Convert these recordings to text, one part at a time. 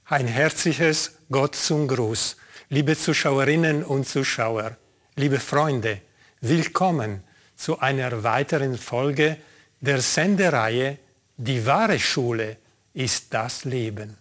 Ein herzliches Gott zum Gruß, liebe Zuschauerinnen und Zuschauer, liebe Freunde, willkommen zu einer weiteren Folge der Sendereihe Die wahre Schule ist das Leben.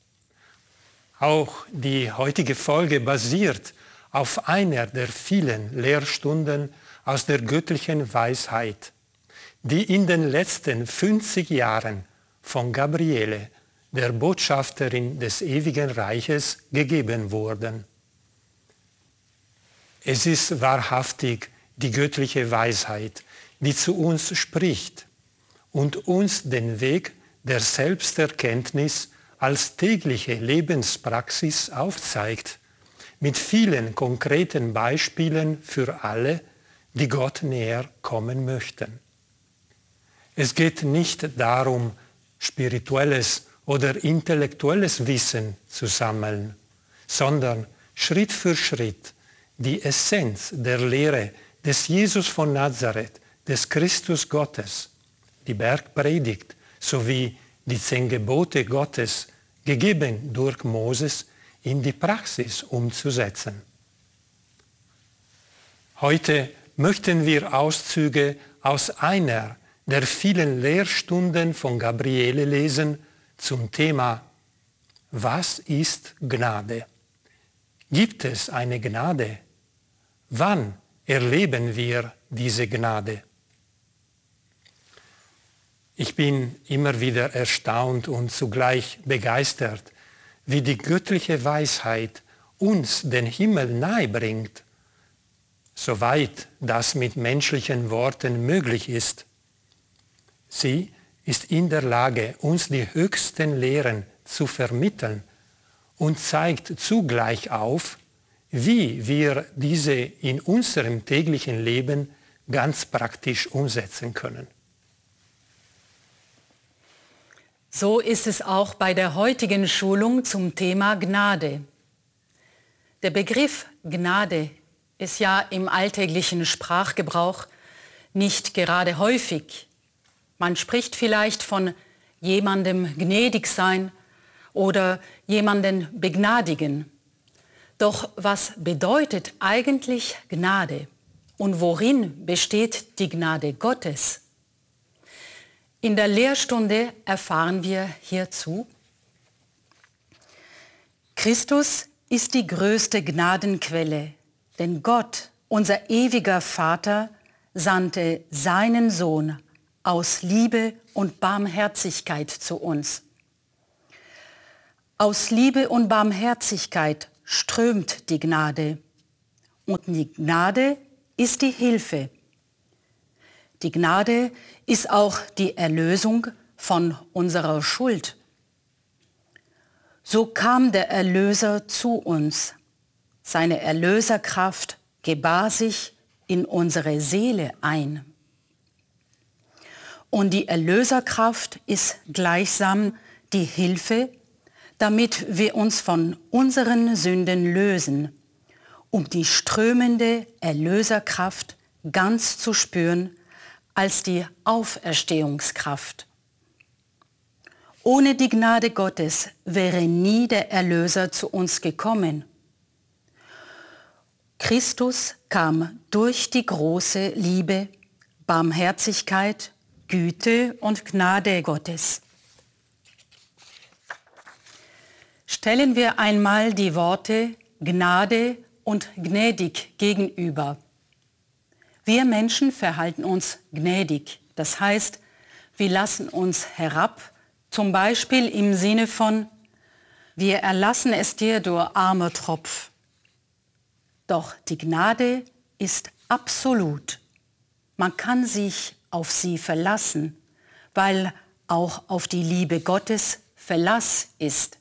Auch die heutige Folge basiert auf einer der vielen Lehrstunden aus der göttlichen Weisheit, die in den letzten 50 Jahren von Gabriele, der Botschafterin des ewigen Reiches, gegeben wurden. Es ist wahrhaftig die göttliche Weisheit, die zu uns spricht und uns den Weg der Selbsterkenntnis als tägliche Lebenspraxis aufzeigt, mit vielen konkreten Beispielen für alle, die Gott näher kommen möchten. Es geht nicht darum, spirituelles oder intellektuelles Wissen zu sammeln, sondern Schritt für Schritt die Essenz der Lehre des Jesus von Nazareth, des Christus Gottes, die Bergpredigt sowie die 10 Gebote Gottes, gegeben durch Moses, in die Praxis umzusetzen. Heute möchten wir Auszüge aus einer der vielen Lehrstunden von Gabriele lesen zum Thema Was ist Gnade? Gibt es eine Gnade? Wann erleben wir diese Gnade? Ich bin immer wieder erstaunt und zugleich begeistert, wie die göttliche Weisheit uns den Himmel nahe bringt, soweit das mit menschlichen Worten möglich ist. Sie ist in der Lage, uns die höchsten Lehren zu vermitteln und zeigt zugleich auf, wie wir diese in unserem täglichen Leben ganz praktisch umsetzen können. So ist es auch bei der heutigen Schulung zum Thema Gnade. Der Begriff Gnade ist ja im alltäglichen Sprachgebrauch nicht gerade häufig. Man spricht vielleicht von jemandem gnädig sein oder jemanden begnadigen. Doch was bedeutet eigentlich Gnade und worin besteht die Gnade Gottes? In der Lehrstunde erfahren wir hierzu: Christus ist die größte Gnadenquelle, denn Gott, unser ewiger Vater, sandte seinen Sohn aus Liebe und Barmherzigkeit zu uns. Aus Liebe und Barmherzigkeit strömt die Gnade. Und die Gnade ist die Hilfe. Die Gnade ist auch die Erlösung von unserer Schuld. So kam der Erlöser zu uns. Seine Erlöserkraft gebar sich in unsere Seele ein. Und die Erlöserkraft ist gleichsam die Hilfe, damit wir uns von unseren Sünden lösen, um die strömende Erlöserkraft ganz zu spüren als die Auferstehungskraft. Ohne die Gnade Gottes wäre nie der Erlöser zu uns gekommen. Christus kam durch die große Liebe, Barmherzigkeit, Güte und Gnade Gottes. Stellen wir einmal die Worte Gnade und gnädig gegenüber. Wir Menschen verhalten uns gnädig, das heißt, wir lassen uns herab, zum Beispiel im Sinne von wir erlassen es dir, du armer Tropf. Doch die Gnade ist absolut. Man kann sich auf sie verlassen, weil auch auf die Liebe Gottes Verlass ist.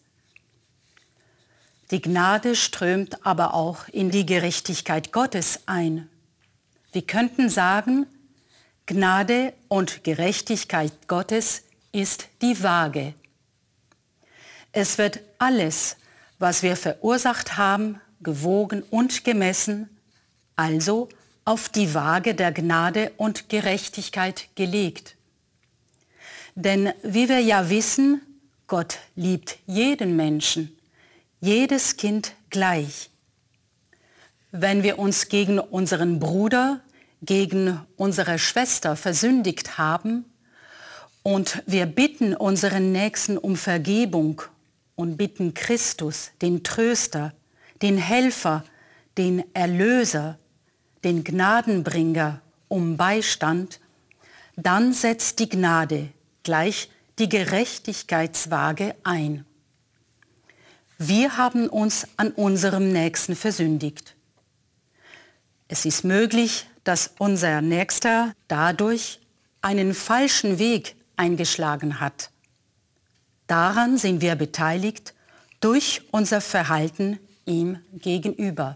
Die Gnade strömt aber auch in die Gerechtigkeit Gottes ein. Wir könnten sagen, Gnade und Gerechtigkeit Gottes ist die Waage. Es wird alles, was wir verursacht haben, gewogen und gemessen, also auf die Waage der Gnade und Gerechtigkeit gelegt. Denn wie wir ja wissen, Gott liebt jeden Menschen, jedes Kind gleich. Wenn wir uns gegen unseren Bruder, gegen unsere Schwester versündigt haben und wir bitten unseren Nächsten um Vergebung und bitten Christus, den Tröster, den Helfer, den Erlöser, den Gnadenbringer um Beistand, dann setzt die Gnade gleich die Gerechtigkeitswaage ein. Wir haben uns an unserem Nächsten versündigt. Es ist möglich, dass unser Nächster dadurch einen falschen Weg eingeschlagen hat. Daran sind wir beteiligt durch unser Verhalten ihm gegenüber.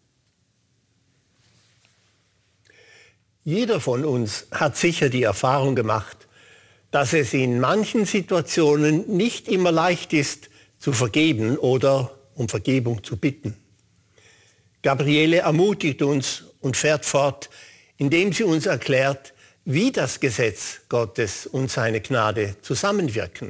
Jeder von uns hat sicher die Erfahrung gemacht, dass es in manchen Situationen nicht immer leicht ist, zu vergeben oder um Vergebung zu bitten. Gabriele ermutigt uns und fährt fort, indem sie uns erklärt, wie das Gesetz Gottes und seine Gnade zusammenwirken.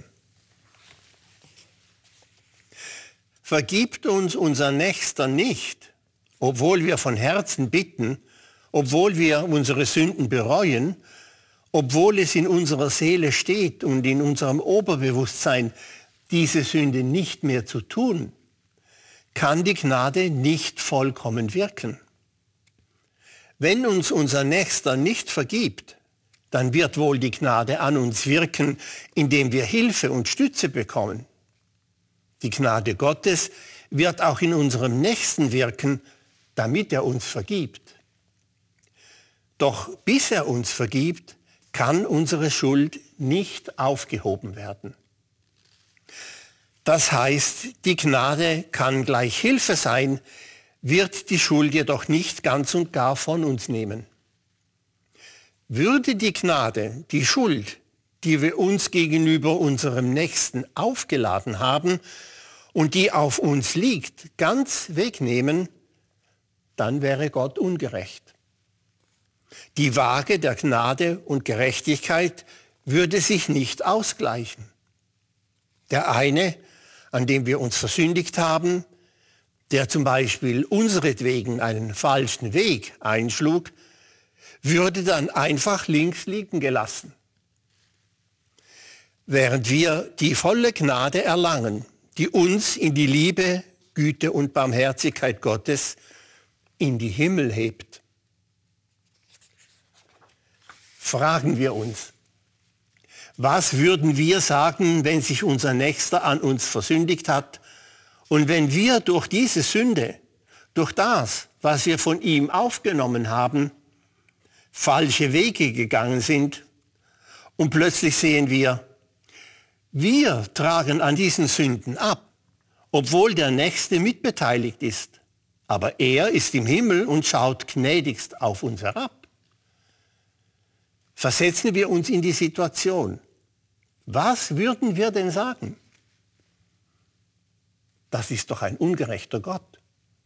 Vergibt uns unser Nächster nicht, obwohl wir von Herzen bitten, obwohl wir unsere Sünden bereuen, obwohl es in unserer Seele steht und in unserem Oberbewusstsein, diese Sünde nicht mehr zu tun, kann die Gnade nicht vollkommen wirken. Wenn uns unser Nächster nicht vergibt, dann wird wohl die Gnade an uns wirken, indem wir Hilfe und Stütze bekommen. Die Gnade Gottes wird auch in unserem Nächsten wirken, damit er uns vergibt. Doch bis er uns vergibt, kann unsere Schuld nicht aufgehoben werden. Das heißt, die Gnade kann gleich Hilfe sein, wird die Schuld jedoch nicht ganz und gar von uns nehmen. Würde die Gnade die Schuld, die wir uns gegenüber unserem Nächsten aufgeladen haben und die auf uns liegt, ganz wegnehmen, dann wäre Gott ungerecht. Die Waage der Gnade und Gerechtigkeit würde sich nicht ausgleichen. Der eine, an dem wir uns versündigt haben, der zum Beispiel unseretwegen einen falschen Weg einschlug, würde dann einfach links liegen gelassen. Während wir die volle Gnade erlangen, die uns in die Liebe, Güte und Barmherzigkeit Gottes in die Himmel hebt. Fragen wir uns, was würden wir sagen, wenn sich unser Nächster an uns versündigt hat und wenn wir durch diese Sünde, durch das, was wir von ihm aufgenommen haben, falsche Wege gegangen sind und plötzlich sehen wir tragen an diesen Sünden ab, obwohl der Nächste mitbeteiligt ist, aber er ist im Himmel und schaut gnädigst auf uns herab. Versetzen wir uns in die Situation. Was würden wir denn sagen? Das ist doch ein ungerechter Gott.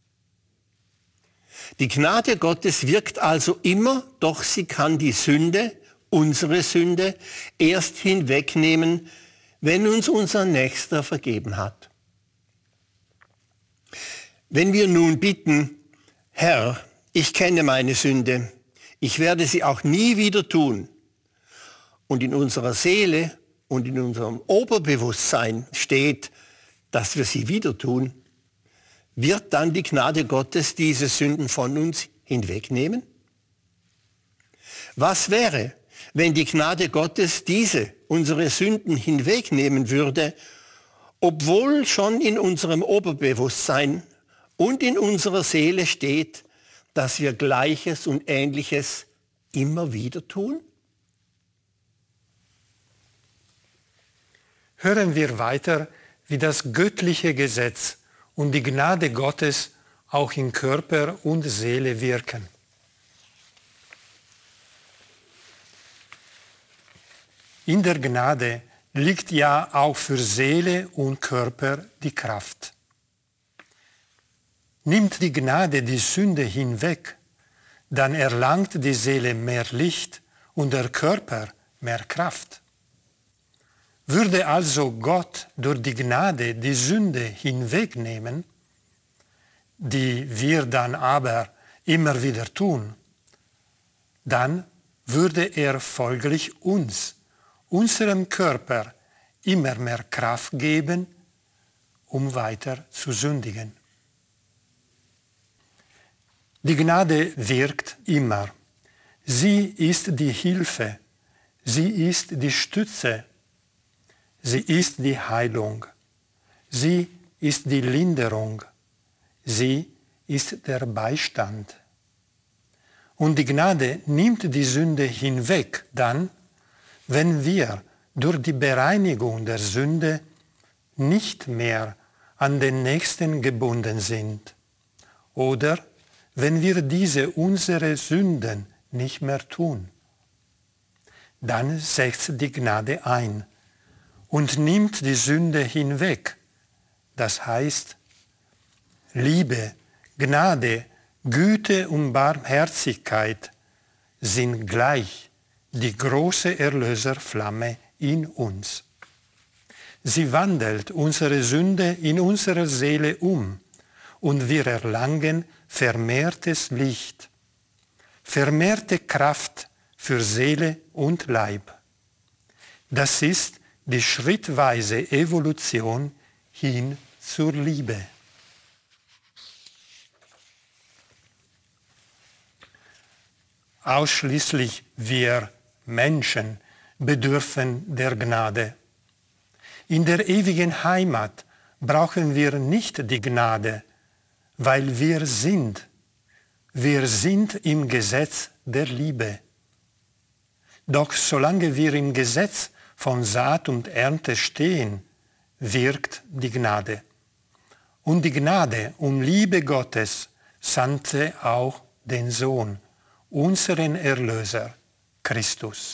Die Gnade Gottes wirkt also immer, doch sie kann die Sünde, unsere Sünde, erst hinwegnehmen, wenn uns unser Nächster vergeben hat. Wenn wir nun bitten, Herr, ich kenne meine Sünde, ich werde sie auch nie wieder tun, und in unserer Seele und in unserem Oberbewusstsein steht, dass wir sie wieder tun, wird dann die Gnade Gottes diese Sünden von uns hinwegnehmen? Was wäre, wenn die Gnade Gottes unsere Sünden hinwegnehmen würde, obwohl schon in unserem Oberbewusstsein und in unserer Seele steht, dass wir Gleiches und Ähnliches immer wieder tun? Hören wir weiter, wie das göttliche Gesetz und die Gnade Gottes auch in Körper und Seele wirken. In der Gnade liegt ja auch für Seele und Körper die Kraft. Nimmt die Gnade die Sünde hinweg, dann erlangt die Seele mehr Licht und der Körper mehr Kraft. Würde also Gott durch die Gnade die Sünde hinwegnehmen, die wir dann aber immer wieder tun, dann würde er folglich uns, unserem Körper, immer mehr Kraft geben, um weiter zu sündigen. Die Gnade wirkt immer. Sie ist die Hilfe, sie ist die Stütze, sie ist die Heilung, sie ist die Linderung, sie ist der Beistand. Und die Gnade nimmt die Sünde hinweg dann, wenn wir durch die Bereinigung der Sünde nicht mehr an den Nächsten gebunden sind oder wenn wir diese unsere Sünden nicht mehr tun. Dann setzt die Gnade ein und nimmt die Sünde hinweg. Das heißt, Liebe, Gnade, Güte und Barmherzigkeit sind gleich die große Erlöserflamme in uns. Sie wandelt unsere Sünde in unserer Seele um und wir erlangen vermehrtes Licht, vermehrte Kraft für Seele und Leib. Das ist die schrittweise Evolution hin zur Liebe. Ausschließlich wir Menschen bedürfen der Gnade. In der ewigen Heimat brauchen wir nicht die Gnade, weil wir sind. Wir sind im Gesetz der Liebe. Doch solange wir im Gesetz von Saat und Ernte stehen, wirkt die Gnade. Und die Gnade und Liebe Gottes sandte auch den Sohn, unseren Erlöser, Christus.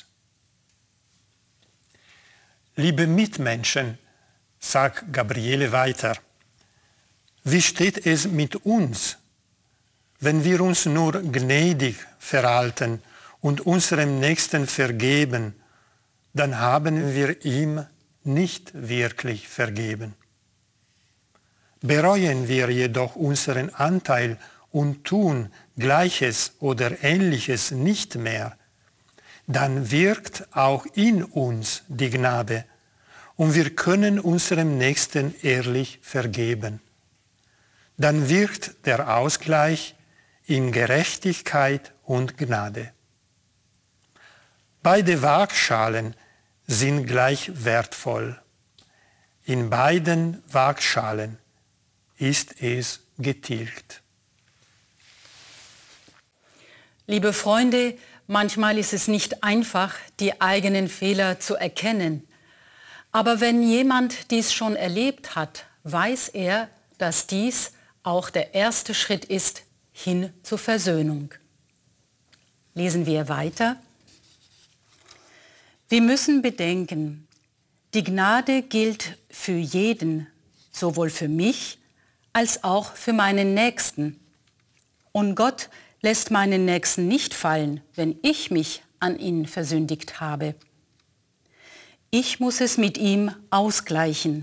Liebe Mitmenschen, sagt Gabriele weiter, wie steht es mit uns, wenn wir uns nur gnädig verhalten und unserem Nächsten vergeben, dann haben wir ihm nicht wirklich vergeben. Bereuen wir jedoch unseren Anteil und tun Gleiches oder Ähnliches nicht mehr, dann wirkt auch in uns die Gnade und wir können unserem Nächsten ehrlich vergeben. Dann wirkt der Ausgleich in Gerechtigkeit und Gnade. Beide Waagschalen sind gleich wertvoll. In beiden Waagschalen ist es getilgt. Liebe Freunde, manchmal ist es nicht einfach, die eigenen Fehler zu erkennen. Aber wenn jemand dies schon erlebt hat, weiß er, dass dies auch der erste Schritt ist hin zur Versöhnung. Lesen wir weiter. Wir müssen bedenken, die Gnade gilt für jeden, sowohl für mich als auch für meinen Nächsten. Und Gott lässt meinen Nächsten nicht fallen, wenn ich mich an ihn versündigt habe. Ich muss es mit ihm ausgleichen.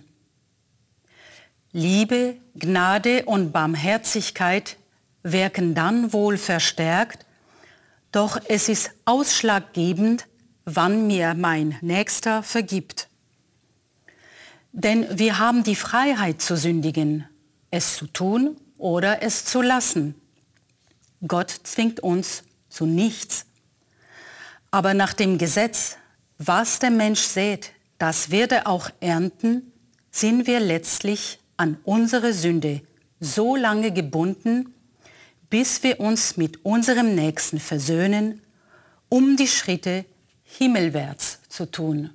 Liebe, Gnade und Barmherzigkeit wirken dann wohl verstärkt, doch es ist ausschlaggebend, wann mir mein Nächster vergibt. Denn wir haben die Freiheit zu sündigen, es zu tun oder es zu lassen. Gott zwingt uns zu nichts. Aber nach dem Gesetz, was der Mensch sät, das wird er auch ernten, sind wir letztlich an unsere Sünde so lange gebunden, bis wir uns mit unserem Nächsten versöhnen, um die Schritte himmelwärts zu tun.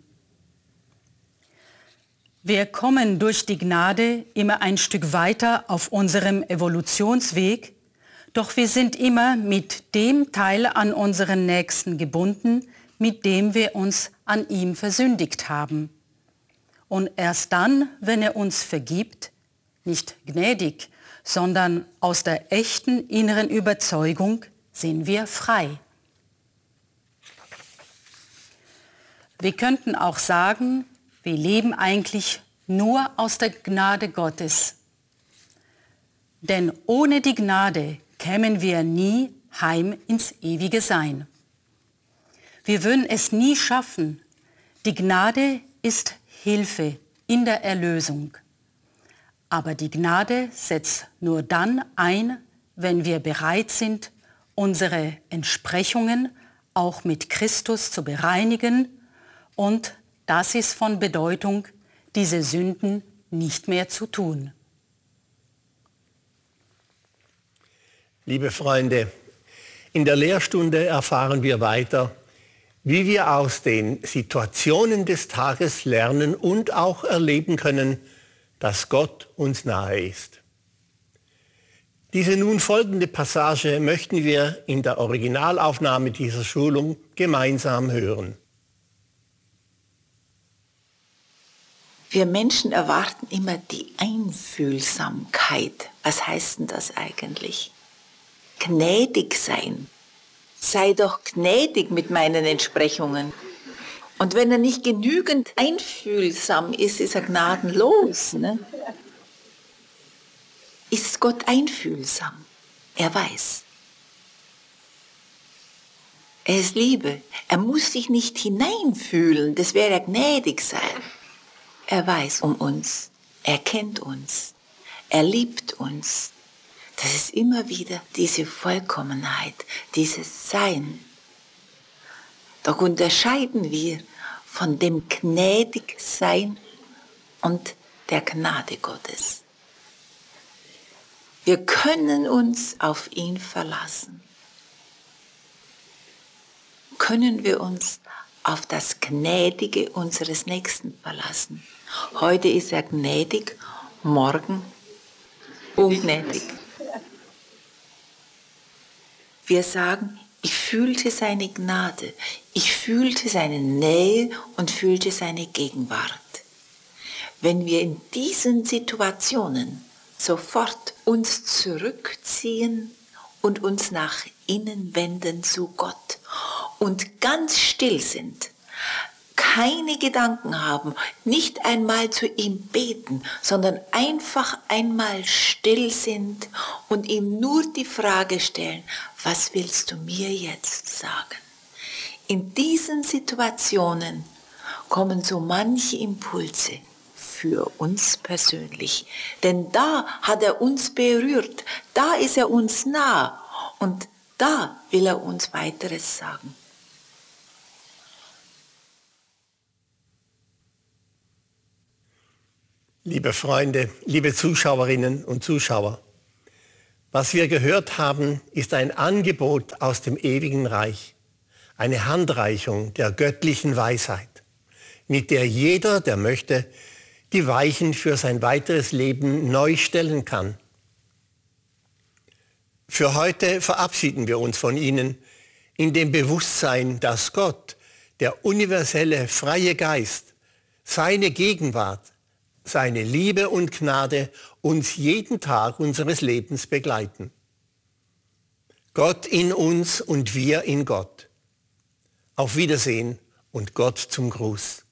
Wir kommen durch die Gnade immer ein Stück weiter auf unserem Evolutionsweg, doch wir sind immer mit dem Teil an unseren Nächsten gebunden, mit dem wir uns an ihm versündigt haben. Und erst dann, wenn er uns vergibt, nicht gnädig, sondern aus der echten inneren Überzeugung, sind wir frei. Wir könnten auch sagen, wir leben eigentlich nur aus der Gnade Gottes. Denn ohne die Gnade kämen wir nie heim ins ewige Sein. Wir würden es nie schaffen. Die Gnade ist Hilfe in der Erlösung. Aber die Gnade setzt nur dann ein, wenn wir bereit sind, unsere Entsprechungen auch mit Christus zu bereinigen. Und das ist von Bedeutung, diese Sünden nicht mehr zu tun. Liebe Freunde, in der Lehrstunde erfahren wir weiter, wie wir aus den Situationen des Tages lernen und auch erleben können, dass Gott uns nahe ist. Diese nun folgende Passage möchten wir in der Originalaufnahme dieser Schulung gemeinsam hören. Wir Menschen erwarten immer die Einfühlsamkeit. Was heißt denn das eigentlich? Gnädig sein. Sei doch gnädig mit meinen Entsprechungen. Und wenn er nicht genügend einfühlsam ist, ist er gnadenlos. Ne? Ist Gott einfühlsam? Er weiß. Er ist Liebe. Er muss sich nicht hineinfühlen, das wäre ja gnädig sein. Er weiß um uns. Er kennt uns. Er liebt uns. Das ist immer wieder diese Vollkommenheit, dieses Sein. Doch unterscheiden wir von dem Gnädigsein und der Gnade Gottes. Wir können uns auf ihn verlassen. Können wir uns auf das Gnädige unseres Nächsten verlassen. Heute ist er gnädig, morgen ungnädig. Wir sagen, ich fühlte seine Gnade, ich fühlte seine Nähe und fühlte seine Gegenwart. Wenn wir in diesen Situationen sofort uns zurückziehen und uns nach innen wenden zu Gott und ganz still sind, keine Gedanken haben, nicht einmal zu ihm beten, sondern einfach einmal still sind und ihm nur die Frage stellen, was willst du mir jetzt sagen? In diesen Situationen kommen so manche Impulse für uns persönlich, denn da hat er uns berührt, da ist er uns nah und da will er uns weiteres sagen. Liebe Freunde, liebe Zuschauerinnen und Zuschauer, was wir gehört haben, ist ein Angebot aus dem ewigen Reich, eine Handreichung der göttlichen Weisheit, mit der jeder, der möchte, die Weichen für sein weiteres Leben neu stellen kann. Für heute verabschieden wir uns von Ihnen in dem Bewusstsein, dass Gott, der universelle freie Geist, seine Gegenwart, seine Liebe und Gnade uns jeden Tag unseres Lebens begleiten. Gott in uns und wir in Gott. Auf Wiedersehen und Gott zum Gruß.